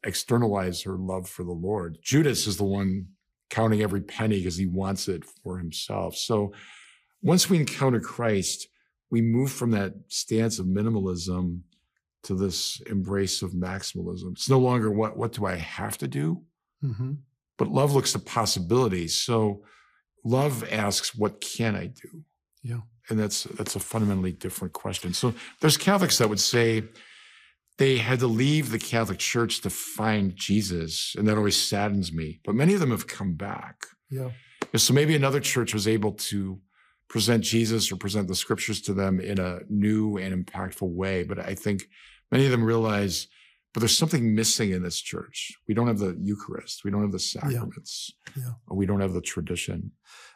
externalize her love for the Lord. Judas is the one counting every penny because he wants it for himself. So once we encounter Christ, we move from that stance of minimalism to this embrace of maximalism. It's no longer what do I have to do? Mm-hmm. But love looks at possibilities. So love asks, what can I do? Yeah. And that's a fundamentally different question. So there's Catholics that would say they had to leave the Catholic Church to find Jesus, and that always saddens me. But many of them have come back. Yeah. And so maybe another church was able to present Jesus or present the scriptures to them in a new and impactful way. But I think many of them realize, but there's something missing in this church. We don't have the Eucharist. We don't have the sacraments. Yeah. We don't have the tradition.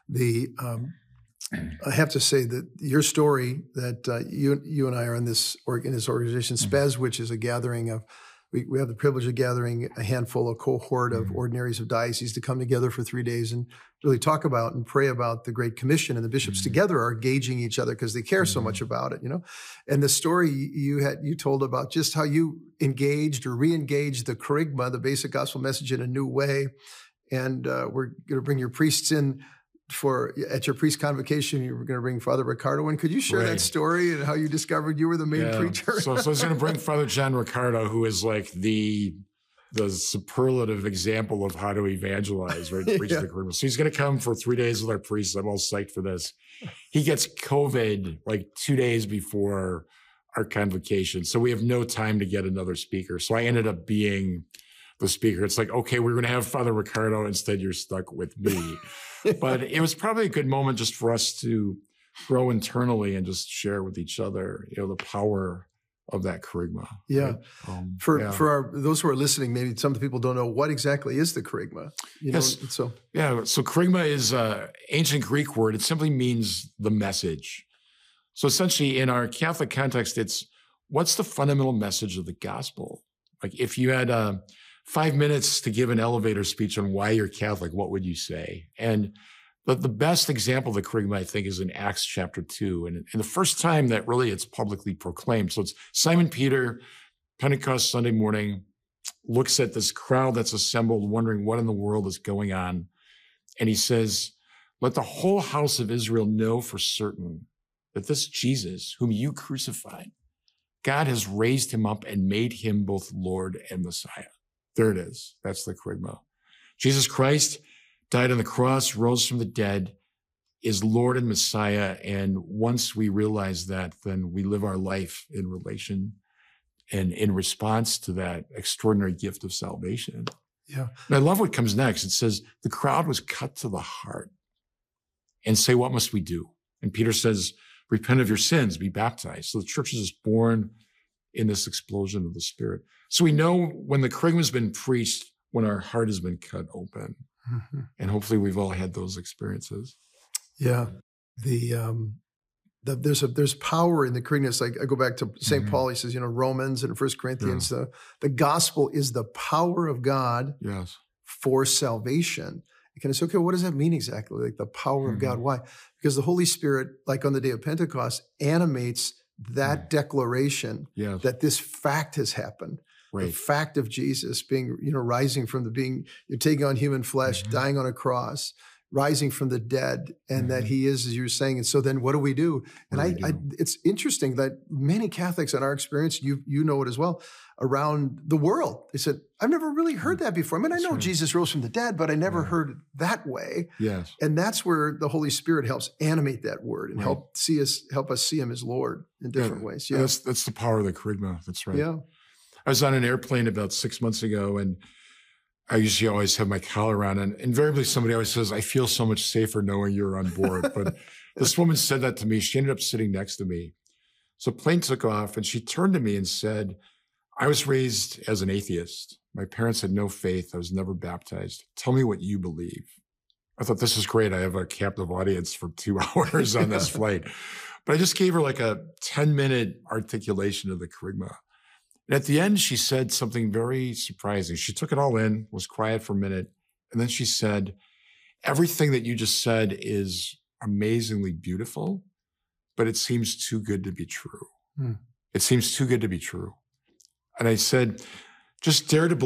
I have to say that your story that you and I are in this organization, SPES, which is a gathering of, we have the privilege of gathering a handful, a cohort of ordinaries of dioceses to come together for 3 days and really talk about and pray about the Great Commission. And the bishops together are gauging each other because they care so much about it, And the story you told about just how you engaged or re-engaged the kerygma, the basic gospel message, in a new way. And we're going to bring your priests in at your priest convocation. You were going to bring Father Ricardo in. Could you share that story and how you discovered you were the main preacher? So I was going to bring Father John Ricardo, who is like the superlative example of how to evangelize, right? Preach the kerygma. So he's going to come for 3 days with our priests. I'm all psyched for this. He gets COVID like 2 days before our convocation. So we have no time to get another speaker. So I ended up being the speaker. It's like, okay, we're going to have Father Ricardo. Instead, you're stuck with me. But it was probably a good moment just for us to grow internally and just share with each other, the power of that kerygma. Yeah. Right? For those who are listening, maybe some of the people don't know what exactly is the kerygma. So kerygma is an ancient Greek word. It simply means the message. So essentially, in our Catholic context, it's what's the fundamental message of the gospel? Like if you had 5 minutes to give an elevator speech on why you're Catholic, what would you say? And the best example of the kerygma, I think, is in Acts chapter 2. And the first time that really it's publicly proclaimed. So it's Simon Peter, Pentecost Sunday morning, looks at this crowd that's assembled, wondering what in the world is going on. And he says, let the whole house of Israel know for certain that this Jesus, whom you crucified, God has raised him up and made him both Lord and Messiah. There it is. That's the kerygma. Jesus Christ died on the cross, rose from the dead, is Lord and Messiah. And once we realize that, then we live our life in relation and in response to that extraordinary gift of salvation. Yeah. And I love what comes next. It says, the crowd was cut to the heart and say, what must we do? And Peter says, repent of your sins, be baptized. So the church is born in this explosion of the Spirit. So we know when the kerygma has been preached, when our heart has been cut open. Mm-hmm. And hopefully we've all had those experiences. Yeah. There's power in the kerygma. It's like, I go back to St. Paul. He says, Romans and 1 Corinthians, the gospel is the power of God for salvation. And it's okay, what does that mean exactly? Like the power of God. Why? Because the Holy Spirit, like on the day of Pentecost, animates that declaration that this fact has happened. Right. The fact of Jesus being, rising from you're taking on human flesh, dying on a cross, rising from the dead, and that he is, as you were saying. And so then what do we do? And it's interesting that many Catholics, in our experience, you know it as well, around the world, they said, I've never really heard that before. I mean, I know Jesus rose from the dead, but I never heard it that way. Yes. And that's where the Holy Spirit helps animate that word and help us see him as Lord in different ways. Yeah. That's the power of the kerygma. That's right. Yeah. I was on an airplane about 6 months ago, and I usually always have my collar on, and invariably somebody always says, I feel so much safer knowing you're on board. But this woman said that to me. She ended up sitting next to me. So plane took off, and she turned to me and said, I was raised as an atheist. My parents had no faith. I was never baptized. Tell me what you believe. I thought, this is great. I have a captive audience for 2 hours on this flight. But I just gave her like a 10-minute articulation of the kerygma. And at the end, she said something very surprising. She took it all in, was quiet for a minute, and then she said, everything that you just said is amazingly beautiful, but it seems too good to be true. It seems too good to be true. And I said, just dare to believe